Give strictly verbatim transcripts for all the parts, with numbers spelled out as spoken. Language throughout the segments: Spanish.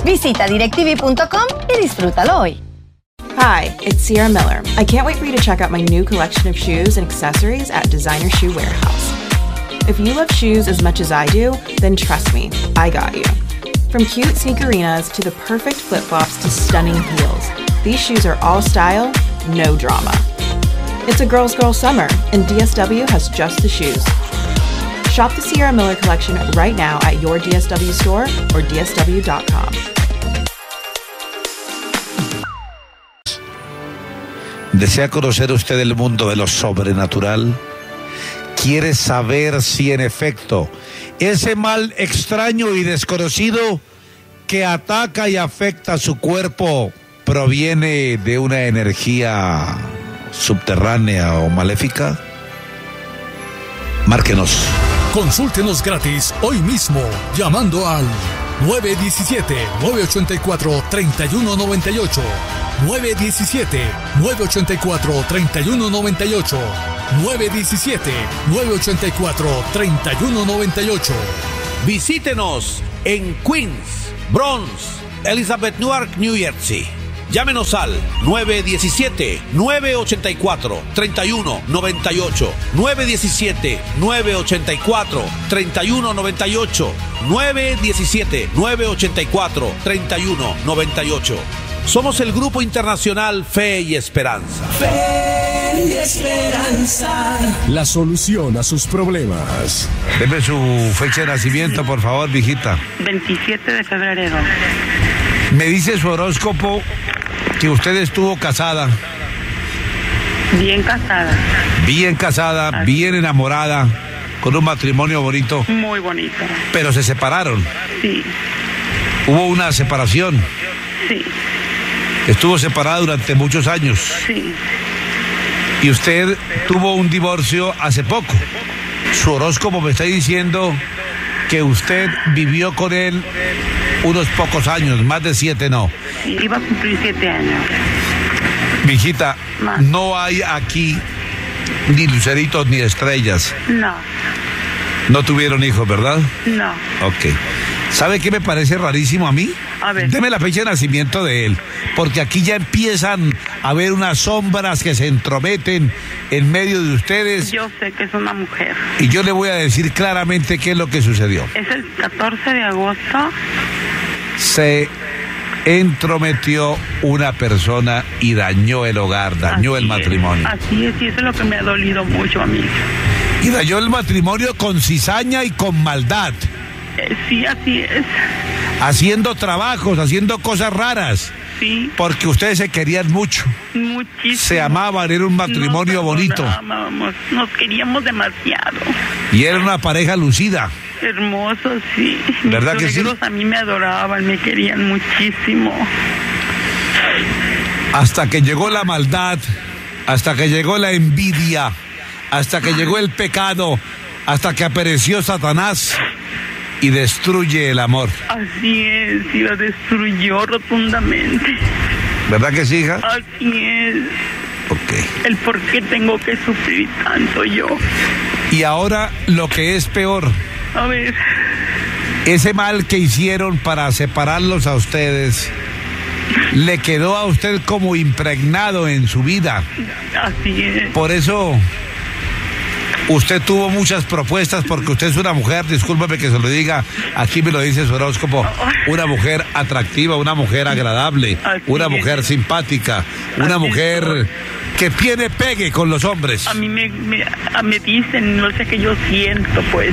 Visita directv punto com y disfrútalo hoy. Hi, it's Sierra Miller. I can't wait for you to check out my new collection of shoes and accessories at Designer Shoe Warehouse. If you love shoes as much as I do, then trust me, I got you. From cute sneakerinas to the perfect flip-flops to stunning heels, these shoes are all style, no drama. It's a girl's girl summer, and D S W has just the shoes. Shop the Sierra Miller collection right now at your D S W store or D S W dot com. ¿Desea conocer usted el mundo de lo sobrenatural? ¿Quiere saber si en efecto ese mal extraño y desconocido que ataca y afecta su cuerpo proviene de una energía subterránea o maléfica? Márquenos. Consúltenos gratis hoy mismo llamando al nueve uno siete, nueve ocho cuatro, tres uno nueve ocho, nueve uno siete, nueve ocho cuatro, tres uno nueve ocho, nueve uno siete, nueve ocho cuatro, tres uno nueve ocho. Visítenos en Queens, Bronx, Elizabeth, Newark, New Jersey. Llámenos al nueve uno siete, nueve ocho cuatro, tres uno nueve ocho, nueve uno siete, nueve ocho cuatro, tres uno nueve ocho, nueve uno siete, nueve ocho cuatro, tres uno nueve ocho. Somos el Grupo Internacional Fe y Esperanza. Fe y Esperanza. La solución a sus problemas. Deme su fecha de nacimiento, por favor, viejita. veintisiete de febrero. Me dice su horóscopo que usted estuvo casada. Bien casada. Bien casada, Así. bien enamorada, con un matrimonio bonito. Muy bonito. Pero se separaron. Sí, Hubo una separación. sí, Estuvo separada durante muchos años. sí. Y usted tuvo un divorcio hace poco. Su horóscopo me está diciendo que usted vivió con él unos pocos años, más de siete no. Sí, iba a cumplir siete años. Mijita, Ma. no hay aquí ni luceritos ni estrellas. No, No tuvieron hijos, ¿verdad? no. Ok. ¿Sabe qué me parece rarísimo a mí? A ver. Deme la fecha de nacimiento de él, porque aquí ya empiezan a ver unas sombras que se entrometen en medio de ustedes. Yo sé que es una mujer. Y yo le voy a decir claramente qué es lo que sucedió. Es el catorce de agosto. Se entrometió una persona y dañó el hogar, dañó Así el matrimonio. Es, así es, y eso es lo que me ha dolido mucho a mí. Y dañó el matrimonio con cizaña y con maldad, Eh, sí, así es. haciendo trabajos, haciendo cosas raras, Sí, porque ustedes se querían mucho, muchísimo. se amaban, era un matrimonio Nos bonito amábamos, nos queríamos demasiado. y era una pareja lucida. Hermoso, sí. ¿Verdad Mis que sí? suegros a mí me adoraban, me querían muchísimo. Hasta que llegó la maldad, hasta que llegó la envidia, hasta que llegó el pecado, hasta que apareció Satanás y destruye el amor. Así es, y lo destruyó rotundamente. ¿Verdad que sí, hija? Así es. Ok. El por qué tengo que sufrir tanto yo. Y ahora lo que es peor, A ver, ese mal que hicieron para separarlos a ustedes, le quedó a usted como impregnado en su vida. así es. Por eso usted tuvo muchas propuestas, porque usted es una mujer, discúlpeme que se lo diga, aquí me lo dice su horóscopo, una mujer atractiva, una mujer agradable, Así una es. mujer simpática, una Así mujer es. que tiene pegue con los hombres. A mí me, me, a- me dicen, no sé qué yo siento, pues.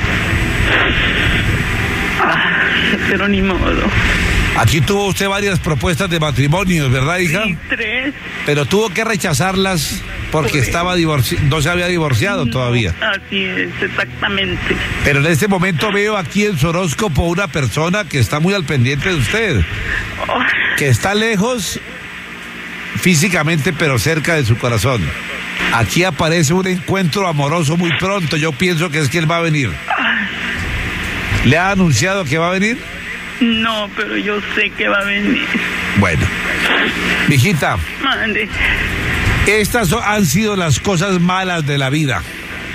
Ah, pero ni modo. Aquí tuvo usted varias propuestas de matrimonios, ¿verdad, hija? Sí, tres. Pero tuvo que rechazarlas porque Pues- estaba divorci- no se había divorciado todavía. No, así es, exactamente. Pero en este momento veo aquí en su horóscopo una persona que está muy al pendiente de usted, Oh, que está lejos físicamente, pero cerca de su corazón. Aquí aparece un encuentro amoroso muy pronto. Yo pienso que es que él va a venir. ¿Le ha anunciado que va a venir? no, pero yo sé que va a venir. Bueno, mijita, Mande. estas so- han sido las cosas malas de la vida.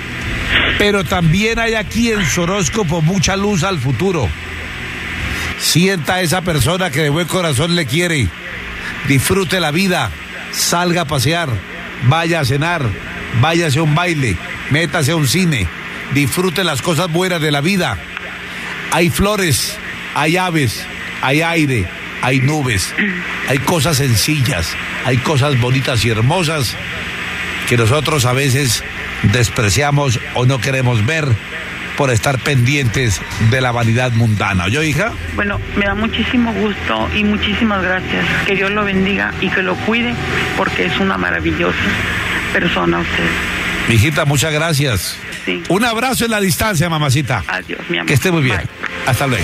Pero también hay aquí en su horóscopo mucha luz al futuro. Sienta a esa persona que de buen corazón le quiere. Disfrute la vida. Salga a pasear. Vaya a cenar. Váyase a un baile. Métase a un cine. Disfrute las cosas buenas de la vida. Hay flores, hay aves, hay aire, hay nubes. Hay cosas sencillas. Hay cosas bonitas y hermosas que nosotros a veces despreciamos o no queremos ver por estar pendientes de la vanidad mundana. ¿Yo, hija? Bueno, me da muchísimo gusto y muchísimas gracias. Que Dios lo bendiga y que lo cuide, porque es una maravillosa persona usted. Hijita, muchas gracias. Sí. Un abrazo en la distancia, mamacita. Adiós, mi amor. Que esté muy bien. Bye. Hasta luego.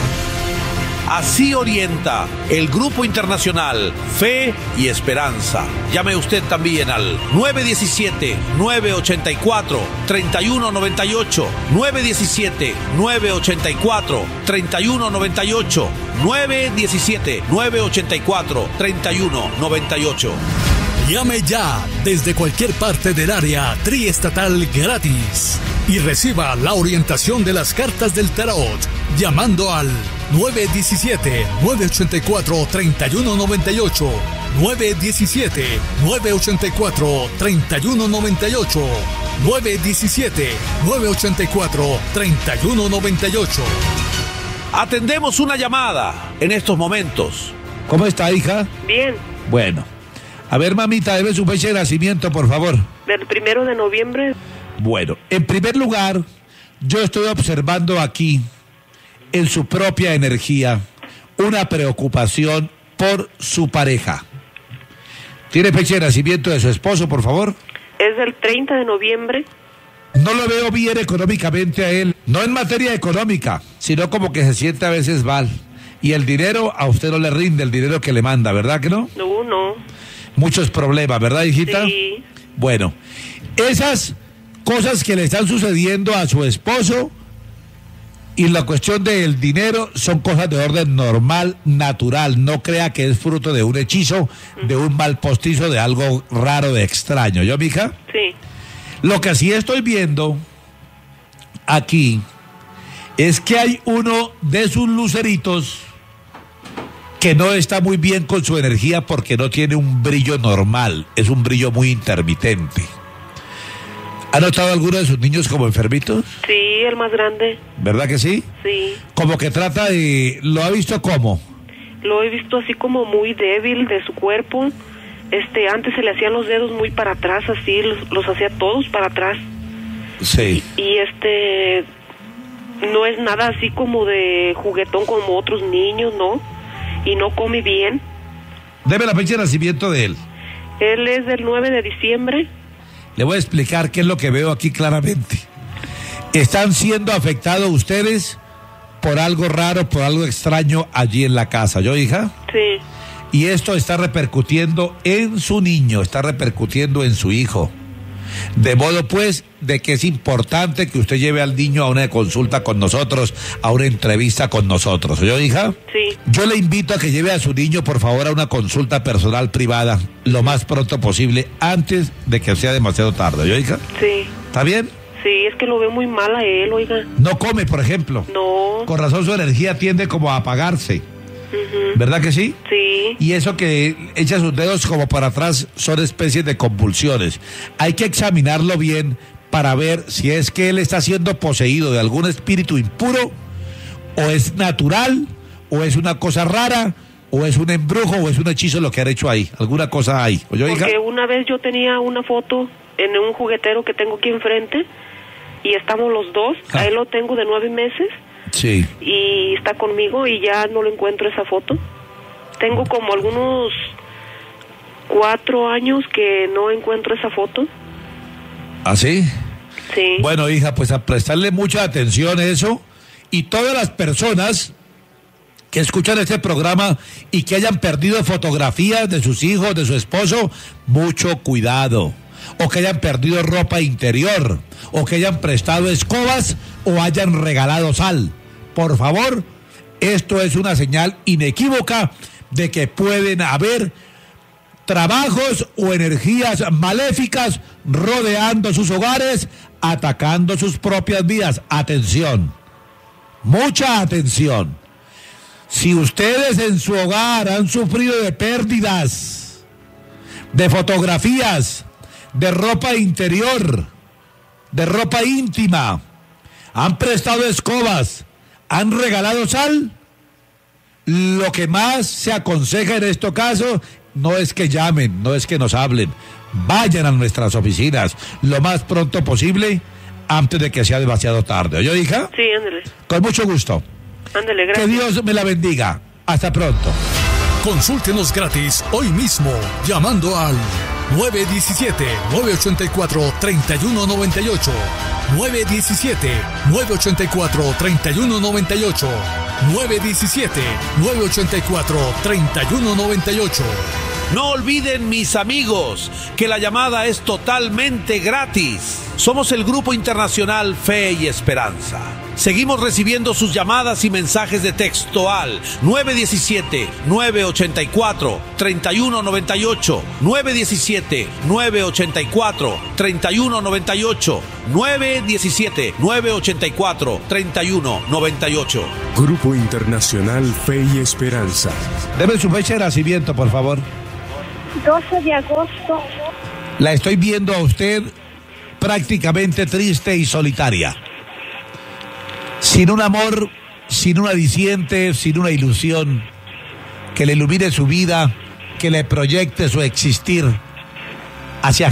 Así orienta el Grupo Internacional Fe y Esperanza. Llame usted también al nueve uno siete, nueve ocho cuatro, tres uno nueve ocho, nueve uno siete, nueve ocho cuatro, tres uno nueve ocho, nueve uno siete, nueve ocho cuatro, tres uno nueve ocho. Llame ya desde cualquier parte del área triestatal gratis y reciba la orientación de las cartas del tarot llamando al nueve uno siete, nueve ocho cuatro, tres uno nueve ocho, nueve uno siete, nueve ocho cuatro, tres uno nueve ocho, nueve uno siete, nueve ocho cuatro, tres uno nueve ocho. Atendemos una llamada en estos momentos. ¿Cómo está, hija? Bien, Bueno. A ver, mamita, debe su fecha de nacimiento, por favor. del primero de noviembre. Bueno, en primer lugar, yo estoy observando aquí, en su propia energía, una preocupación por su pareja. ¿Tiene fecha de nacimiento de su esposo, por favor? Es del treinta de noviembre. No lo veo bien económicamente a él, no en materia económica, sino como que se siente a veces mal. Y el dinero a usted no le rinde, el dinero que le manda, ¿verdad que no? No, no. Muchos problemas, ¿verdad, hijita? Sí. Bueno, esas cosas que le están sucediendo a su esposo y la cuestión del dinero son cosas de orden normal, natural. No crea que es fruto de un hechizo, de un mal postizo, de algo raro, de extraño. ¿Yo, mija? Sí. Lo que sí estoy viendo aquí es que hay uno de sus luceritos que no está muy bien con su energía porque no tiene un brillo normal, es un brillo muy intermitente. ¿Ha notado alguno de sus niños como enfermitos? Sí, el más grande. ¿Verdad que sí? Sí. Como que trata de... ¿Lo ha visto cómo? Lo he visto así como muy débil de su cuerpo. Este, antes se le hacían los dedos muy para atrás, así, los, los hacía todos para atrás. Sí. Y este, no es nada así como de juguetón como otros niños, ¿no? Y no come bien. Deme la fecha de nacimiento de él. Él es del nueve de diciembre. Le voy a explicar qué es lo que veo aquí claramente. Están siendo afectados ustedes por algo raro, por algo extraño allí en la casa. ¿Yo, hija? Sí. Y esto está repercutiendo en su niño, está repercutiendo en su hijo. De modo pues de que es importante que usted lleve al niño a una consulta con nosotros, a una entrevista con nosotros. ¿Yo, hija? Sí. Yo le invito a que lleve a su niño, por favor, a una consulta personal privada lo más pronto posible, antes de que sea demasiado tarde. ¿Yo, hija? Sí. ¿Está bien? Sí, es que lo veo muy mal a él, oiga. No come, por ejemplo. No. Con razón su energía tiende como a apagarse. Ujú. ¿Verdad que sí? Sí. Y eso que echa sus dedos como para atrás son especies de convulsiones. Hay que examinarlo bien para ver si es que él está siendo poseído de algún espíritu impuro, o es natural, o es una cosa rara, o es un embrujo, o es un hechizo lo que han hecho ahí. Alguna cosa hay. ¿Oye, hija? Porque una vez yo tenía una foto en un juguetero que tengo aquí enfrente y estamos los dos. Ah. A él lo tengo de nueve meses. Sí. Y está conmigo y ya no lo encuentro esa foto. Tengo como algunos cuatro años que no encuentro esa foto. ¿Así? Sí. Bueno, hija, pues a prestarle mucha atención a eso, y todas las personas que escuchan este programa y que hayan perdido fotografías de sus hijos, de su esposo, mucho cuidado. O que hayan perdido ropa interior, o que hayan prestado escobas, o hayan regalado sal. Por favor, esto es una señal inequívoca de que pueden haber trabajos o energías maléficas rodeando sus hogares, atacando sus propias vidas. Atención, mucha atención. Si ustedes en su hogar han sufrido de pérdidas, de fotografías, de ropa interior, de ropa íntima, han prestado escobas, han regalado sal, lo que más se aconseja en este caso no es que llamen, no es que nos hablen, vayan a nuestras oficinas lo más pronto posible antes de que sea demasiado tarde. ¿Oyó, hija? Sí, ándale. Con mucho gusto. Ándale, gracias. Que Dios me la bendiga. Hasta pronto. Consúltenos gratis hoy mismo llamando al nueve uno siete, nueve ocho cuatro, tres uno nueve ocho, nueve uno siete, nueve ocho cuatro, tres uno nueve ocho, nueve uno siete, nueve ocho cuatro, tres uno nueve ocho. No olviden, mis amigos, que la llamada es totalmente gratis. Somos el Grupo Internacional Fe y Esperanza. Seguimos recibiendo sus llamadas y mensajes de texto al nueve uno siete, nueve ocho cuatro, tres uno nueve ocho, nueve uno siete, nueve ocho cuatro, tres uno nueve ocho, nueve uno siete, nueve ocho cuatro, tres uno nueve ocho. Grupo Internacional Fe y Esperanza. Deme su fecha de nacimiento, por favor. doce de agosto. La estoy viendo a usted prácticamente triste y solitaria. Sin un amor, sin un aliciente, sin una ilusión que le ilumine su vida, que le proyecte su existir hacia